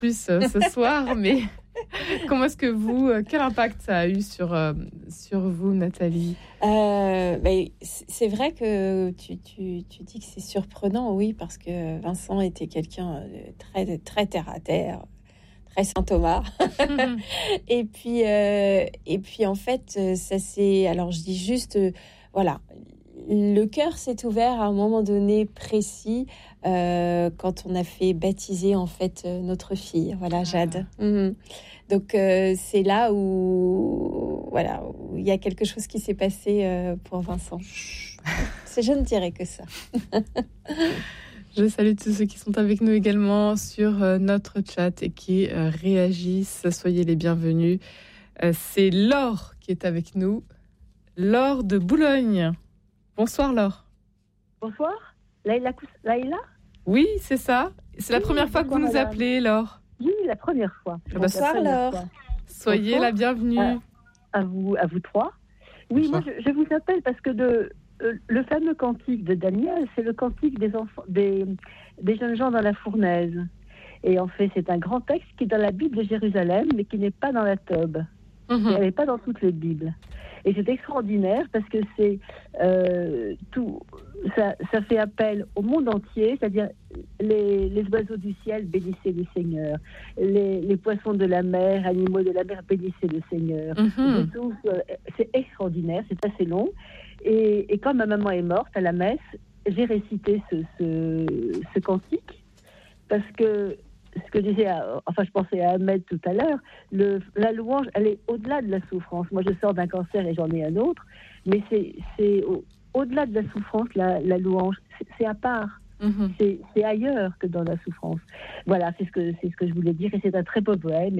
plus ce soir, mais comment est-ce que quel impact ça a eu sur vous, Nathalie? C'est vrai que tu dis que c'est surprenant, oui, parce que Vincent était quelqu'un de très, très terre à terre, très Saint Thomas. et puis en fait, ça c'est. Alors je dis juste, voilà, le cœur s'est ouvert à un moment donné précis quand on a fait baptiser en fait notre fille, voilà, Jade. Donc c'est là où voilà, où il y a quelque chose qui s'est passé pour Vincent. Je ne dirais que ça. Je salue tous ceux qui sont avec nous également sur notre chat et qui réagissent. Soyez les bienvenus. C'est Laure qui est avec nous. Laure de Boulogne. Bonsoir Laure. Bonsoir. Laïla? Oui, c'est ça. C'est la première fois que vous nous appelez, Laure. Oui, la première fois. Bonsoir Laure. Soyez la bienvenue. À vous trois. Oui, bonsoir. Moi je vous appelle parce que le fameux cantique de Daniel, c'est le cantique des enfants, des jeunes gens dans la fournaise. Et en fait, c'est un grand texte qui est dans la Bible de Jérusalem, mais qui n'est pas dans la Tob. Elle n'est pas dans toutes les Bibles. Et c'est extraordinaire parce que c'est ça fait appel au monde entier, c'est-à-dire les oiseaux du ciel, bénissez le Seigneur. Les poissons de la mer, animaux de la mer, bénissez le Seigneur. C'est extraordinaire, c'est assez long. Et quand ma maman est morte à la messe, j'ai récité ce cantique parce que ce que disait, je pensais à Ahmed tout à l'heure, la louange, elle est au-delà de la souffrance. Moi, je sors d'un cancer et j'en ai un autre, mais c'est au-delà de la souffrance, la louange, c'est à part. C'est ailleurs que dans la souffrance. Voilà, c'est ce que je voulais dire. Et c'est un très beau poème,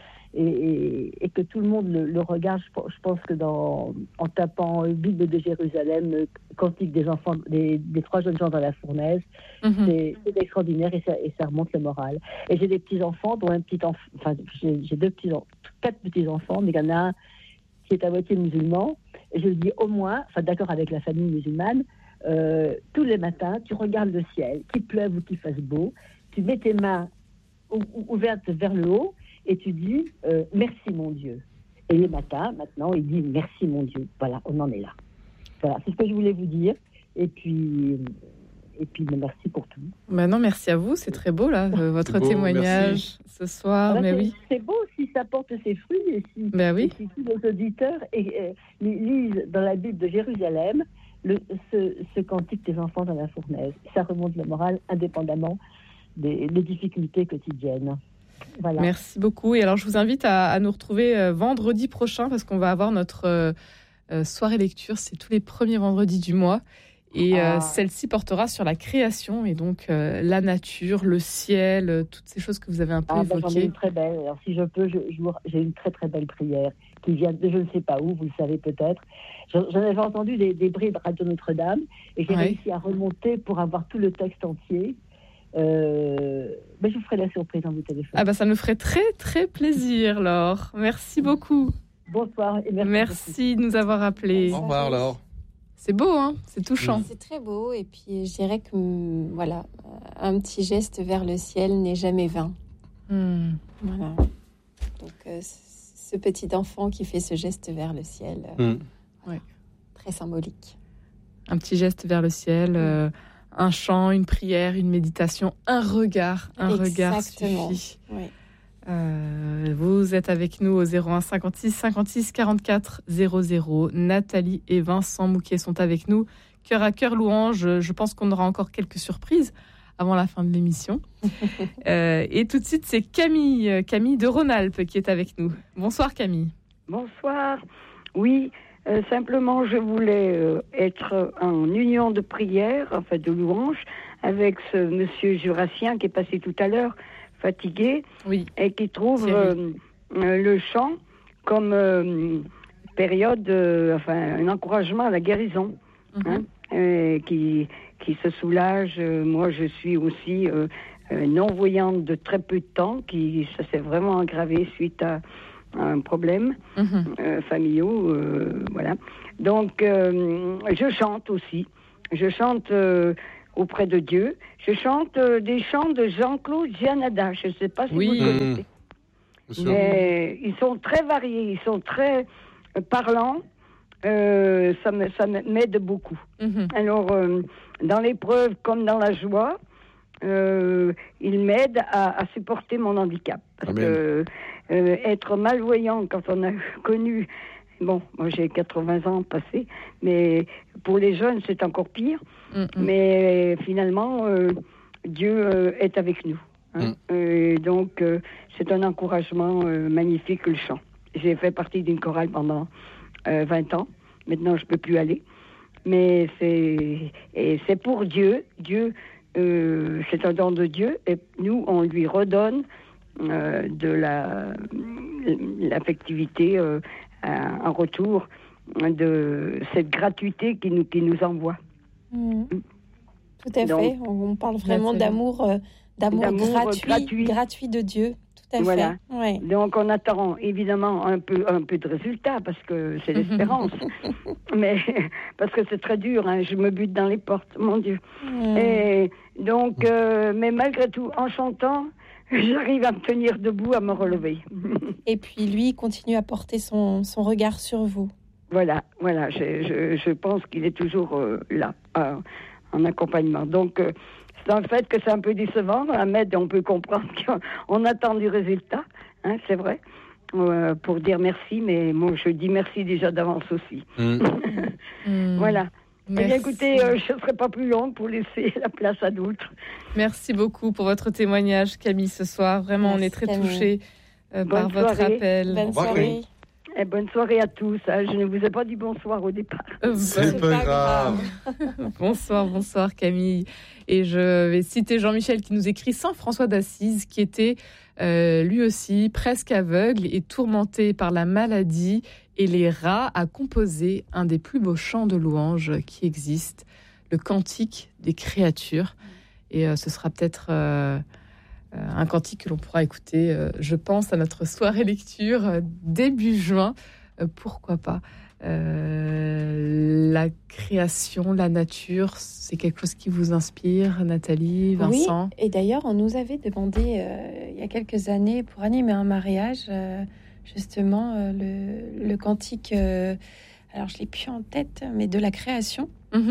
et que tout le monde le regarde. Je pense que en tapant Bible de Jérusalem, cantique des enfants, des trois jeunes gens dans la fournaise, c'est extraordinaire et ça remonte le moral. Et j'ai des petits enfants, dont j'ai quatre petits enfants, mais il y en a un qui est à moitié musulman. Et je le dis au moins, d'accord avec la famille musulmane. Tous les matins, tu regardes le ciel, qu'il pleuve ou qu'il fasse beau, tu mets tes mains ouvertes vers le haut et tu dis merci mon Dieu. Et les matins, maintenant, il dit merci mon Dieu. Voilà, on en est là. Voilà, c'est ce que je voulais vous dire. Et puis merci pour tout. Non, merci à vous, c'est très beau là, votre témoignage ce soir. C'est beau si ça porte ses fruits et si tous les auditeurs lisent dans la Bible de Jérusalem ce cantique des enfants dans la fournaise. Ça remonte le moral indépendamment des difficultés quotidiennes. Voilà. Merci beaucoup. Et alors, je vous invite à nous retrouver vendredi prochain parce qu'on va avoir notre soirée lecture. C'est tous les premiers vendredis du mois. Et celle-ci portera sur la création et donc la nature, le ciel, toutes ces choses que vous avez un peu évoquées. J'en ai une très belle. Alors, si je peux, j'ai une très très belle prière qui vient de je ne sais pas où, vous le savez peut-être. J'en avais entendu des bribes Radio Notre-Dame et j'ai réussi à remonter pour avoir tout le texte entier. Je vous ferai la surprise dans vos téléphones. Ça nous ferait très très plaisir, Laure. Merci beaucoup. Bonsoir et merci de nous avoir appelés. Au revoir, Laure. C'est beau, hein, c'est touchant. C'est très beau et puis je dirais que voilà, un petit geste vers le ciel n'est jamais vain. Voilà. Donc ce petit enfant qui fait ce geste vers le ciel, très symbolique. Un petit geste vers le ciel. Un chant, une prière, une méditation, un regard suffit. Oui. Vous êtes avec nous au 01 56 56 44 00. Nathalie et Vincent Mouquet sont avec nous. Cœur à cœur louange. Je pense qu'on aura encore quelques surprises avant la fin de l'émission. Et tout de suite, c'est Camille de Rhône-Alpes qui est avec nous. Bonsoir Camille. Bonsoir. Oui. Simplement, je voulais être en union de prière, de louange, avec ce monsieur jurassien qui est passé tout à l'heure, fatigué, et qui trouve le chant comme période, un encouragement à la guérison, qui se soulage. Moi, je suis aussi non-voyante de très peu de temps, ça s'est vraiment aggravé suite à un problème familiaux, voilà. Donc, je chante aussi. Je chante auprès de Dieu. Je chante des chants de Jean-Claude Gianada. Je ne sais pas si vous le connaissez. Mais ils sont très variés, ils sont très parlants. Ça m'aide beaucoup. Alors, dans l'épreuve comme dans la joie, il m'aide à supporter mon handicap. Parce que être malvoyant quand on a connu... Bon, moi j'ai 80 ans passés, mais pour les jeunes c'est encore pire. Mais finalement, Dieu est avec nous. Et donc, c'est un encouragement magnifique, le chant. J'ai fait partie d'une chorale pendant 20 ans. Maintenant, je ne peux plus aller. Mais c'est pour Dieu. Dieu, c'est un don de Dieu. Et nous, on lui redonne de l'affectivité en retour de cette gratuité qui nous envoie. Tout à fait. On parle vraiment d'amour gratuit de Dieu. Tout à fait. Ouais. Donc on attend évidemment un peu de résultat parce que c'est l'espérance. Mais parce que c'est très dur, hein, je me bute dans les portes, mon Dieu. Et donc, mais malgré tout, en chantant, j'arrive à me tenir debout, à me relever. Et puis lui, il continue à porter son regard sur vous. Voilà. Je pense qu'il est toujours là, en accompagnement. Donc, c'est un fait que c'est un peu décevant. Ahmed, on peut comprendre qu'on attend du résultat, hein, c'est vrai, pour dire merci, mais moi, je dis merci déjà d'avance aussi. Voilà. Eh bien, écoutez, je ne serai pas plus longue pour laisser la place à d'autres. Merci beaucoup pour votre témoignage, Camille, ce soir. Vraiment, on est très touchés par votre appel. Bonne soirée. Et bonne soirée à tous. Je ne vous ai pas dit bonsoir au départ. C'est pas grave. Bonsoir Camille. Et je vais citer Jean-Michel qui nous écrit Saint François d'Assise, qui était lui aussi presque aveugle et tourmenté par la maladie et les rats, a composé un des plus beaux chants de louange qui existent, le Cantique des créatures. Et ce sera peut-être un cantique que l'on pourra écouter, je pense, à notre soirée lecture début juin. Pourquoi pas. La création, la nature, c'est quelque chose qui vous inspire, Nathalie, Vincent? Oui, et d'ailleurs, on nous avait demandé il y a quelques années pour animer un mariage, justement, le cantique, alors je ne l'ai plus en tête, mais de la création.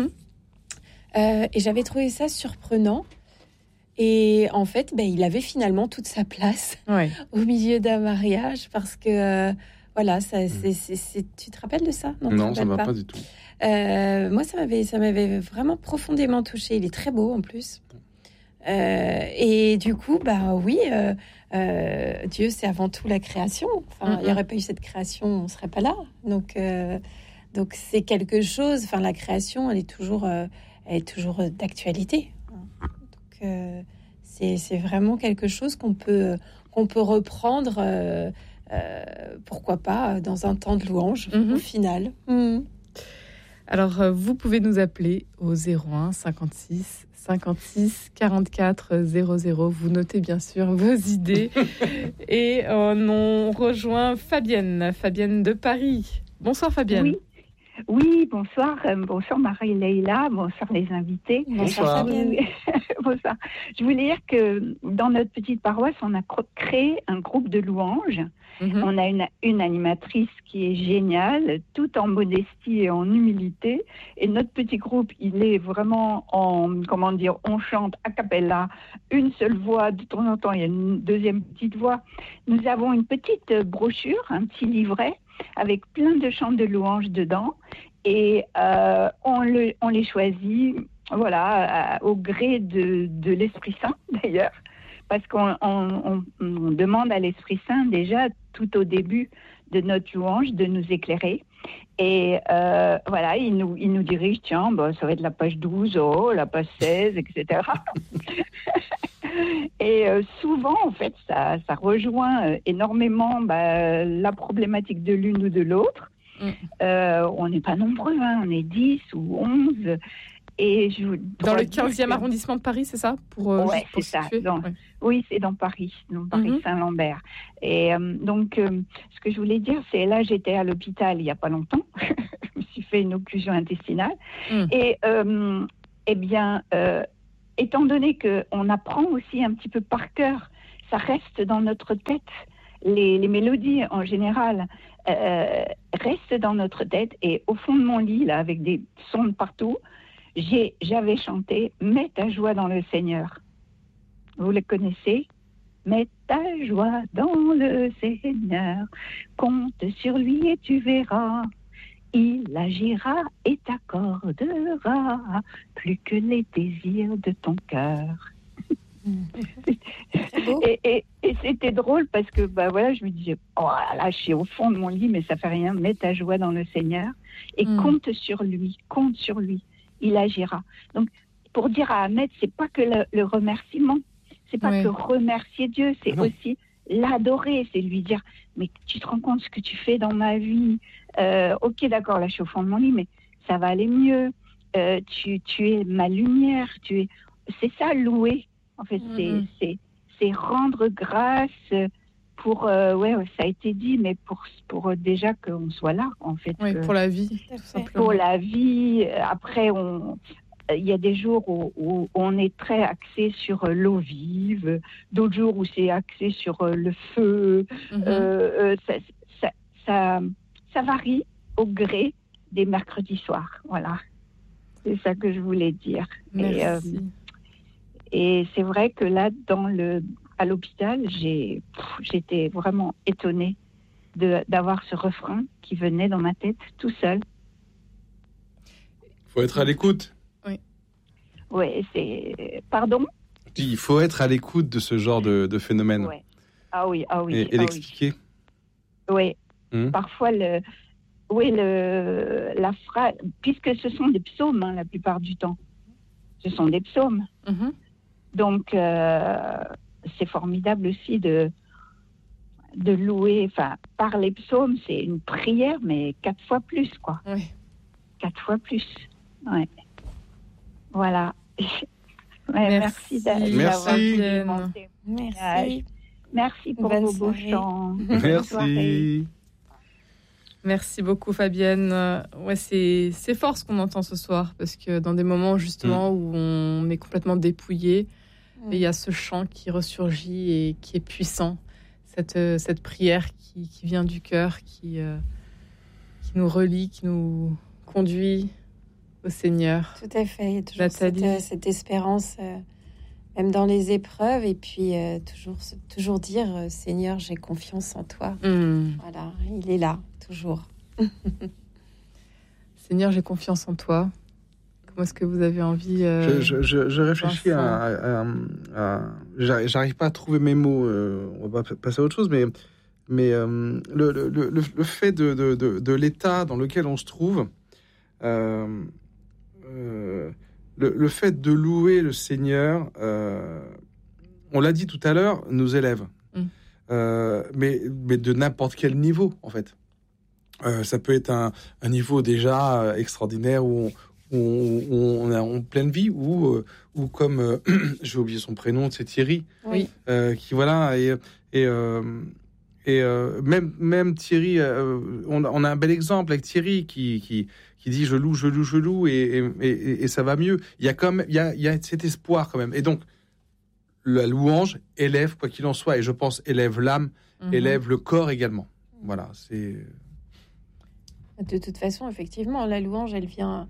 Et j'avais trouvé ça surprenant. Et en fait, il avait finalement toute sa place au milieu d'un mariage parce que, voilà, tu te rappelles de ça? Non, ça ne va pas du tout. Moi, ça m'avait vraiment profondément touchée. Il est très beau en plus. Et du coup, oui, Dieu, c'est avant tout la création. Enfin, il n'y aurait pas eu cette création, on ne serait pas là. Donc c'est quelque chose. Enfin, la création, elle est toujours d'actualité. Donc, c'est vraiment quelque chose qu'on peut reprendre, pourquoi pas, dans un temps de louange, au final. Alors, vous pouvez nous appeler au 01 56 56 44 00. Vous notez bien sûr vos idées. Et on rejoint Fabienne de Paris. Bonsoir Fabienne. Oui, bonsoir. Bonsoir Marie-Leila, bonsoir les invités. Bonsoir. Bonsoir. Je voulais dire que dans notre petite paroisse, on a créé un groupe de louanges. On a une animatrice qui est géniale, tout en modestie et en humilité. Et notre petit groupe, il est vraiment on chante a cappella, une seule voix. De temps en temps, il y a une deuxième petite voix. Nous avons une petite brochure, un petit livret, avec plein de chants de louanges dedans. Et on les choisit, au gré de l'Esprit Saint, d'ailleurs. Parce qu'on demande à l'Esprit Saint, déjà, tout au début de notre louange, de nous éclairer. Et il nous dirige, tiens, ça va être la page 12, la page 16, etc. Et souvent, en fait, ça rejoint énormément la problématique de l'une ou de l'autre. On n'est pas nombreux, on est 10 ou 11. Et dans le 15e arrondissement de Paris, c'est ça? C'est ça. Oui, c'est dans Paris, Saint-Lambert. Et ce que je voulais dire, c'est là, j'étais à l'hôpital il n'y a pas longtemps. Je me suis fait une occlusion intestinale. Et eh bien, étant donné qu'on apprend aussi un petit peu par cœur, ça reste dans notre tête, les mélodies en général restent dans notre tête. Et au fond de mon lit, là, avec des sons de partout, j'avais chanté « Mets ta joie dans le Seigneur ». Vous le connaissez ? Mets ta joie dans le Seigneur, compte sur lui et tu verras. Il agira et t'accordera plus que les désirs de ton cœur. Et c'était drôle parce que voilà, je me disais, oh là, je suis au fond de mon lit, mais ça fait rien. Mets ta joie dans le Seigneur et compte sur lui. Il agira. Donc, pour dire à Ahmed, c'est pas que le remerciement, c'est pas que remercier Dieu, c'est aussi l'adorer, c'est lui dire, mais tu te rends compte ce que tu fais dans ma vie. Ok, d'accord, là je suis au fond de mon lit, mais ça va aller mieux. Tu es ma lumière. C'est ça, louer. En fait, c'est rendre grâce pour, ça a été dit, mais pour déjà qu'on soit là, en fait. Oui, pour la vie, tout simplement. Pour la vie. Après, il y a des jours où on est très axé sur l'eau vive, d'autres jours où c'est axé sur le feu. Ça varie au gré des mercredis soirs. Voilà. C'est ça que je voulais dire. Merci. Et c'est vrai que là, à l'hôpital, j'étais vraiment étonnée d'avoir ce refrain qui venait dans ma tête tout seul. Il faut être à l'écoute. Oui, Pardon ? Il faut être à l'écoute de ce genre de phénomène. Ouais. Ah oui. Et l'expliquer. Oui. Parfois, la phrase, puisque ce sont des psaumes, la plupart du temps. Ce sont des psaumes. Donc, c'est formidable aussi de louer. Enfin, par les psaumes, c'est une prière, mais 4 fois plus, quoi. Oui. 4 fois plus. Ouais. Voilà. Merci d'avoir écouté mon témoignage. Merci pour vos beaux chants. Merci. Merci beaucoup, Fabienne. C'est fort ce qu'on entend ce soir, parce que dans des moments justement où on est complètement dépouillé, il y a ce chant qui ressurgit et qui est puissant. Cette prière qui vient du cœur, qui nous relie, qui nous conduit au Seigneur. Tout à fait. Il y a toujours cette espérance, même dans les épreuves, et puis toujours dire Seigneur, j'ai confiance en toi. Voilà, il est là, toujours. Seigneur, j'ai confiance en toi. Comment est-ce que vous avez envie Je réfléchis j'arrive pas à trouver mes mots. On va pas passer à autre chose, mais le fait de l'état dans lequel on se trouve. Le fait de louer le Seigneur, on l'a dit tout à l'heure, nous élève. Mais de n'importe quel niveau, en fait. Ça peut être un niveau déjà extraordinaire où on est en pleine vie, ou comme j'ai oublié son prénom, c'est Thierry, qui voilà, et même Thierry, on a un bel exemple avec Thierry qui dit je loue et ça va mieux. Il y a cet espoir quand même. Et donc la louange élève, quoi qu'il en soit, et je pense élève l'âme, élève le corps également. Voilà, c'est. De toute façon, effectivement, la louange, elle vient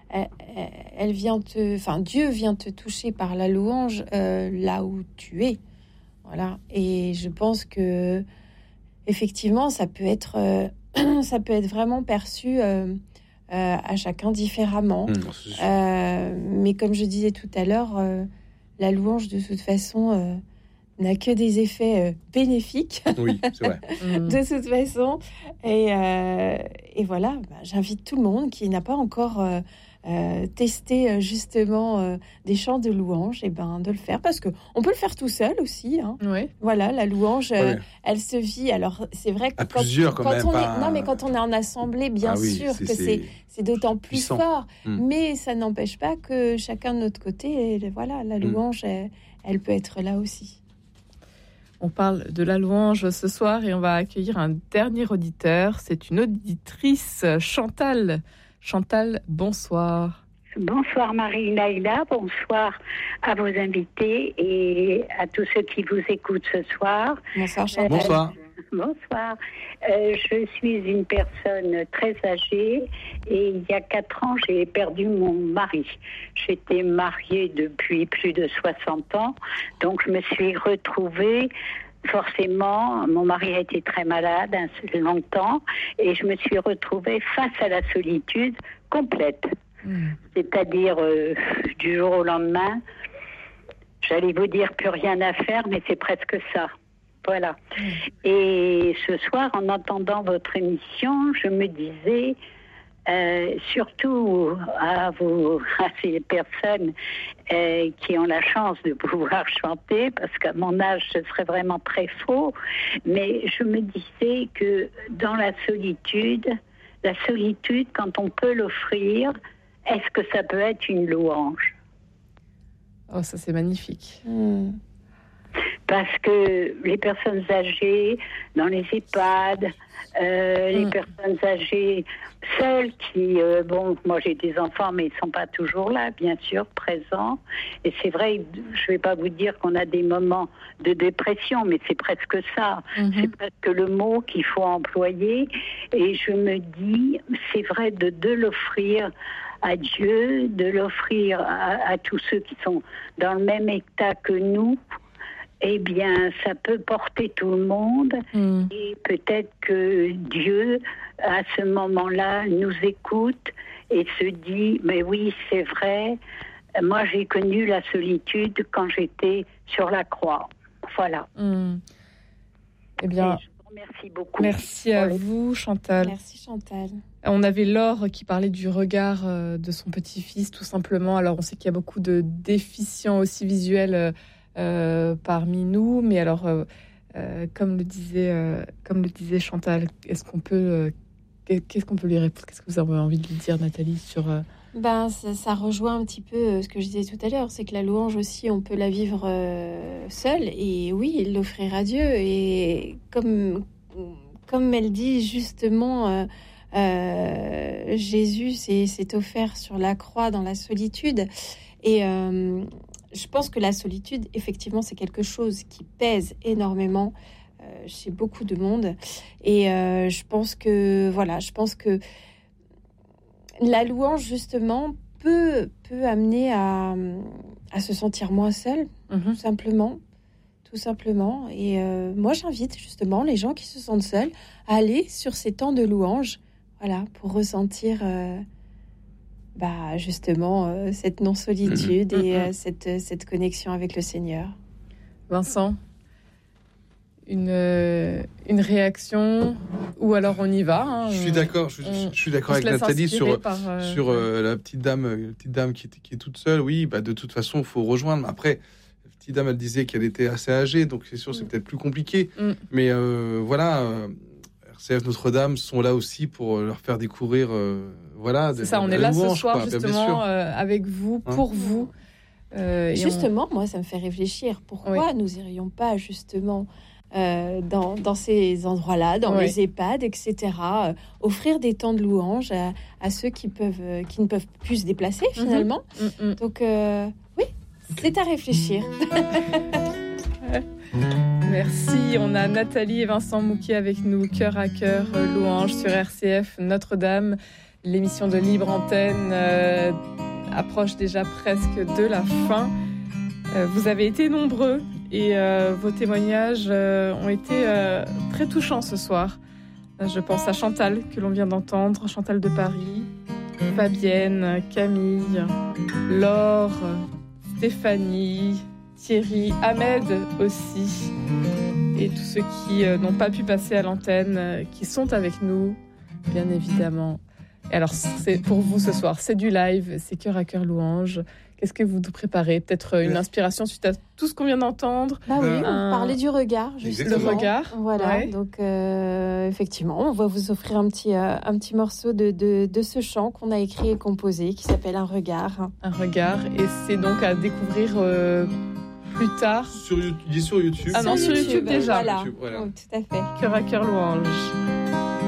Dieu vient te toucher par la louange là où tu es. Voilà. Et je pense que effectivement, ça peut être vraiment perçu à chacun différemment. Mais comme je disais tout à l'heure, la louange, de toute façon, n'a que des effets bénéfiques. Oui, c'est vrai. De toute façon. Et voilà, j'invite tout le monde qui n'a pas encore testé justement des chants de louange, de le faire, parce qu'on peut le faire tout seul aussi. Oui. Voilà, la louange, elle se vit. Alors, c'est vrai que quand on est en assemblée, bien sûr que c'est d'autant plus puissant. Fort. Mais ça n'empêche pas que chacun de notre côté, la louange, elle peut être là aussi. On parle de la louange ce soir et on va accueillir un dernier auditeur. C'est une auditrice, Chantal. Chantal, bonsoir. Bonsoir Marie-Naïla, bonsoir à vos invités et à tous ceux qui vous écoutent ce soir. Bonsoir Chantal. Bonsoir. Bonsoir. Je suis une personne très âgée et il y a 4 ans, j'ai perdu mon mari. J'étais mariée depuis plus de 60 ans, donc je me suis retrouvée. Forcément, mon mari a été très malade longtemps et je me suis retrouvée face à la solitude complète. C'est-à-dire du jour au lendemain, j'allais vous dire plus rien à faire, mais c'est presque ça. Voilà. Et ce soir, en entendant votre émission, je me disais, surtout à ces personnes qui ont la chance de pouvoir chanter, parce qu'à mon âge, ce serait vraiment très faux, mais je me disais que dans la solitude, quand on peut l'offrir, est-ce que ça peut être une louange ? Oh, ça c'est magnifique. Parce que les personnes âgées dans les EHPAD, les personnes âgées seules qui, moi j'ai des enfants mais ils ne sont pas toujours là, bien sûr, présents. Et c'est vrai, je ne vais pas vous dire qu'on a des moments de dépression, mais c'est presque ça. C'est presque le mot qu'il faut employer. Et je me dis, c'est vrai de l'offrir à Dieu, de l'offrir à tous ceux qui sont dans le même état que nous. Eh bien, ça peut porter tout le monde et peut-être que Dieu, à ce moment-là, nous écoute et se dit, mais oui, c'est vrai, moi j'ai connu la solitude quand j'étais sur la croix. Voilà. Eh bien, je vous remercie beaucoup. Merci à vous, Chantal. Merci Chantal. On avait Laure qui parlait du regard de son petit-fils, tout simplement. Alors, on sait qu'il y a beaucoup de déficients aussi visuels parmi nous, mais alors comme le disait Chantal, qu'est-ce qu'on peut lui répondre? Qu'est-ce que vous avez envie de lui dire, Nathalie, sur ça rejoint un petit peu ce que je disais tout à l'heure, c'est que la louange aussi, on peut la vivre seule, et oui, l'offrir à Dieu, et comme elle dit justement, Jésus s'est offert sur la croix dans la solitude, et je pense que la solitude, effectivement, c'est quelque chose qui pèse énormément chez beaucoup de monde. Et je pense que la louange, justement, peut amener à se sentir moins seul, tout simplement. Et moi, j'invite justement les gens qui se sentent seuls à aller sur ces temps de louange, voilà, pour ressentir... justement cette non-solitude et cette connexion avec le Seigneur. Vincent, une réaction, ou alors on y va, je suis d'accord avec Nathalie sur la petite dame qui est toute seule. Oui, de toute façon il faut rejoindre. Après, la petite dame, elle disait qu'elle était assez âgée, donc c'est sûr c'est peut-être plus compliqué, mais RCF Notre-Dame sont là aussi pour leur faire découvrir c'est ça, on est là ce soir justement avec vous, pour vous. Justement, moi ça me fait réfléchir, pourquoi nous irions pas justement dans ces endroits-là, dans les EHPAD, etc., offrir des temps de louange à ceux qui ne peuvent plus se déplacer finalement. Donc oui, c'est à réfléchir. Merci, on a Nathalie et Vincent Mouquier avec nous, cœur à cœur, louange sur RCF Notre-Dame. L'émission de Libre Antenne approche déjà presque de la fin. Vous avez été nombreux et vos témoignages ont été très touchants ce soir. Je pense à Chantal, que l'on vient d'entendre, Chantal de Paris, Fabienne, Camille, Laure, Stéphanie, Thierry, Ahmed aussi, et tous ceux qui n'ont pas pu passer à l'antenne, qui sont avec nous, bien évidemment. Et alors, c'est pour vous ce soir, c'est du live, c'est cœur à cœur louange. Qu'est-ce que vous nous préparez? Peut-être une inspiration suite à tout ce qu'on vient d'entendre? Oui, on parlait du regard, justement. Le regard. Voilà, donc effectivement, on va vous offrir un petit morceau de ce chant qu'on a écrit et composé, qui s'appelle Un regard. Un regard, et c'est donc à découvrir plus tard. Il est sur YouTube. Ah non, sur YouTube déjà. Voilà. Donc, tout à fait. Cœur à cœur louange.